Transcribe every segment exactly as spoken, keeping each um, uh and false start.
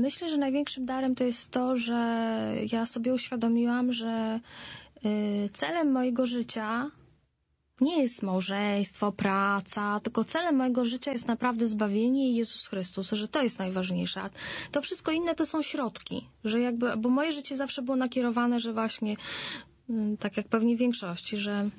myślę, że największym darem to jest to, że ja sobie uświadomiłam, że celem mojego życia nie jest małżeństwo, praca, tylko celem mojego życia jest naprawdę zbawienie i Jezus Chrystus, że to jest najważniejsze. A to wszystko inne to są środki, że jakby, bo moje życie zawsze było nakierowane, że właśnie, tak jak pewnie w większości, że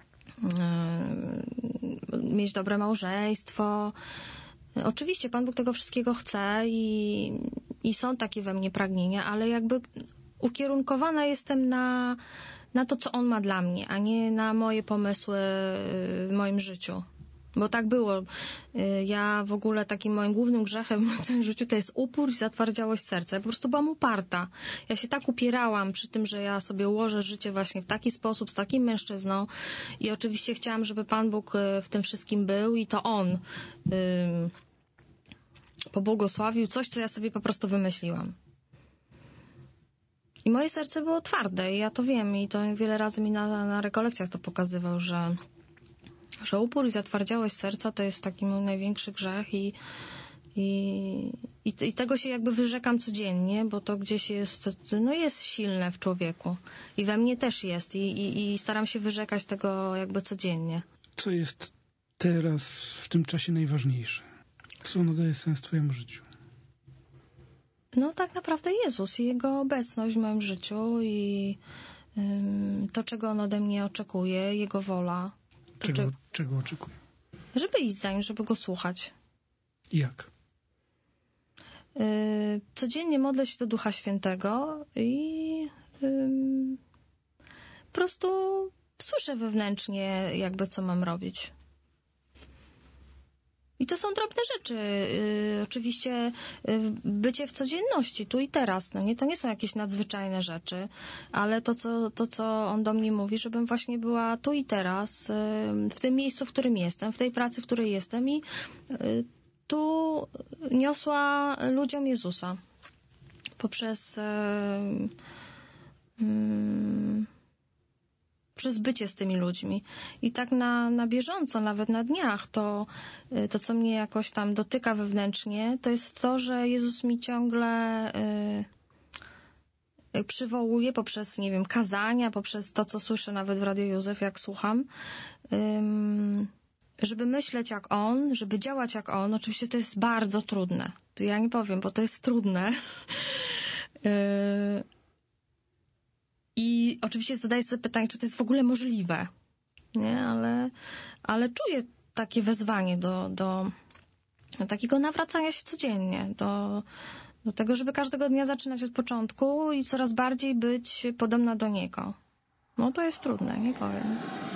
yy, mieć dobre małżeństwo. Oczywiście Pan Bóg tego wszystkiego chce i, i są takie we mnie pragnienia, ale jakby ukierunkowana jestem na na to, co On ma dla mnie, a nie na moje pomysły w moim życiu. Bo tak było. Ja w ogóle takim moim głównym grzechem w tym życiu to jest upór i zatwardziałość serca. Ja po prostu byłam uparta. Ja się tak upierałam przy tym, że ja sobie ułożę życie właśnie w taki sposób, z takim mężczyzną i oczywiście chciałam, żeby Pan Bóg w tym wszystkim był i to On yy, pobłogosławił coś, co ja sobie po prostu wymyśliłam. I moje serce było twarde i ja to wiem i to wiele razy mi na, na rekolekcjach to pokazywał, że, że upór i zatwardziałość serca to jest taki mój największy grzech i, i, i, i tego się jakby wyrzekam codziennie, bo to gdzieś jest, no jest silne w człowieku i we mnie też jest i, i, i staram się wyrzekać tego jakby codziennie. Co jest teraz w tym czasie najważniejsze? Co nadaje sens twojemu życiu? No tak naprawdę Jezus i Jego obecność w moim życiu i ym, to, czego On ode mnie oczekuje, Jego wola. To, czego, czy... czego oczekuje? Żeby iść za Nim, żeby Go słuchać. Jak? Yy, codziennie modlę się do Ducha Świętego i yy, po prostu słyszę wewnętrznie jakby, co mam robić. I to są drobne rzeczy. Yy, oczywiście yy, bycie w codzienności, tu i teraz. No nie, to nie są jakieś nadzwyczajne rzeczy, ale to co, to, co on do mnie mówi, żebym właśnie była tu i teraz, yy, w tym miejscu, w którym jestem, w tej pracy, w której jestem i yy, tu niosła ludziom Jezusa. Poprzez yy, yy, przez bycie z tymi ludźmi. I tak na, na bieżąco, nawet na dniach, to, to, co mnie jakoś tam dotyka wewnętrznie, to jest to, że Jezus mi ciągle y, przywołuje poprzez, nie wiem, kazania, poprzez to, co słyszę nawet w Radiu Józef, jak słucham, y, żeby myśleć jak On, żeby działać jak On. Oczywiście to jest bardzo trudne. To ja nie powiem, bo to jest trudne. y, I oczywiście zadaję sobie pytanie, czy to jest w ogóle możliwe, nie? Ale, ale czuję takie wezwanie do, do, do takiego nawracania się codziennie, do, do tego, żeby każdego dnia zaczynać od początku i coraz bardziej być podobna do Niego. No to jest trudne, nie powiem.